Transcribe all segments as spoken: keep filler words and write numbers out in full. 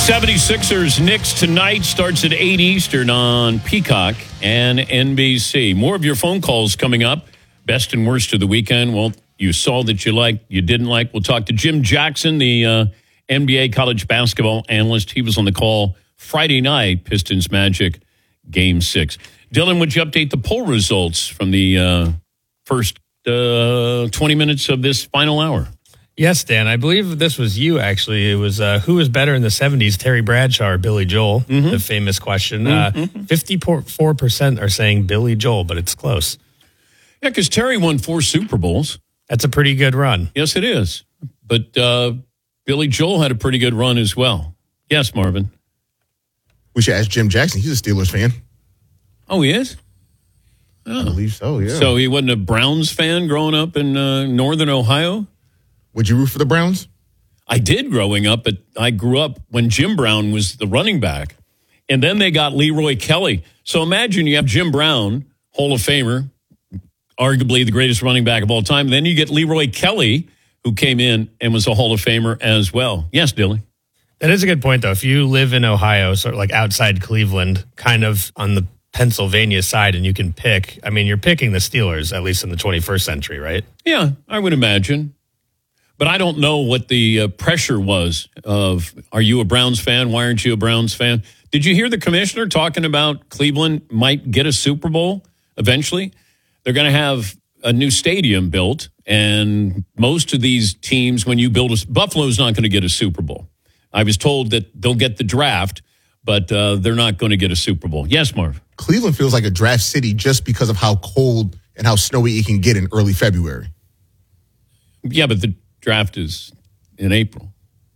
seventy-sixers Knicks tonight starts at eight Eastern on Peacock and N B C. More of your phone calls coming up. Best and worst of the weekend. Well, you saw that you liked, you didn't like. We'll talk to Jim Jackson, the uh, N B A college basketball analyst. He was on the call Friday night, Pistons Magic Game six. Dylan, would you update the poll results from the uh, first uh, twenty minutes of this final hour? Yes, Dan. I believe this was you, actually. It was uh, who was better in the seventies, Terry Bradshaw or Billy Joel? Mm-hmm. The famous question. Mm-hmm. Uh, fifty-four percent are saying Billy Joel, but it's close. Yeah, because Terry won four Super Bowls. That's a pretty good run. Yes, it is. But uh, Billy Joel had a pretty good run as well. Yes, Marvin. We should ask Jim Jackson. He's a Steelers fan. Oh, he is? Oh. I believe so, yeah. So he wasn't a Browns fan growing up in uh, northern Ohio? Would you root for the Browns? I did growing up, but I grew up when Jim Brown was the running back. And then they got Leroy Kelly. So imagine you have Jim Brown, Hall of Famer, arguably the greatest running back of all time. Then you get Leroy Kelly, who came in and was a Hall of Famer as well. Yes, Dylan. That is a good point, though. If you live in Ohio, sort of like outside Cleveland, kind of on the Pennsylvania side, and you can pick, I mean, you're picking the Steelers, at least in the twenty-first century, right? Yeah, I would imagine. But I don't know what the uh, pressure was of, are you a Browns fan? Why aren't you a Browns fan? Did you hear the commissioner talking about Cleveland might get a Super Bowl eventually? They're going to have a new stadium built, and most of these teams, when you build a, Buffalo's not going to get a Super Bowl. I was told that they'll get the draft, but uh, they're not going to get a Super Bowl. Yes, Marv? Cleveland feels like a draft city just because of how cold and how snowy it can get in early February. Yeah, but the draft is in April.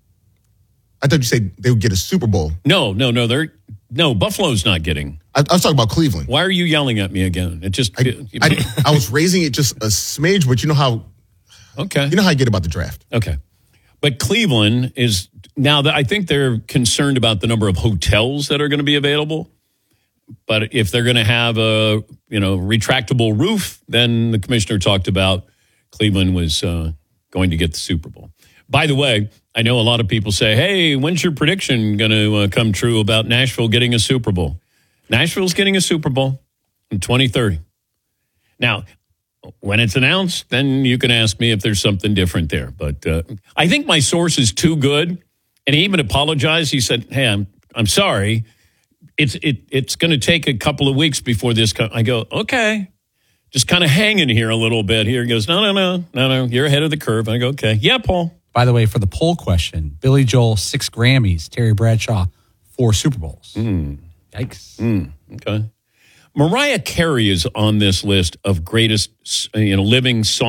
I thought you said they would get a Super Bowl. No, no, no. They're no Buffalo's not getting. I, I was talking about Cleveland. Why are you yelling at me again? It just. I, I, I was raising it just a smidge, but you know how. Okay. You know how I get about the draft. Okay, but Cleveland is now that I think they're concerned about the number of hotels that are going to be available. But if they're going to have a you know retractable roof, then the commissioner talked about Cleveland was. Uh, going to get the Super Bowl. By the way, I know a lot of people say, hey, when's your prediction going to uh, come true about Nashville getting a Super Bowl? Nashville's getting a Super Bowl in twenty thirty. Now, when it's announced, then you can ask me if there's something different there. But uh, I think my source is too good. And he even apologized. He said, hey, I'm I'm sorry. It's it it's going to take a couple of weeks before this comes. I go, okay. Just kind of hanging here a little bit here. He goes, no, no, no, no, no. You're ahead of the curve. I go, okay. Yeah, Paul. By the way, for the poll question, Billy Joel, six Grammys, Terry Bradshaw, four Super Bowls. Mm. Yikes. Mm. Okay. Mariah Carey is on this list of greatest, you know, living songs.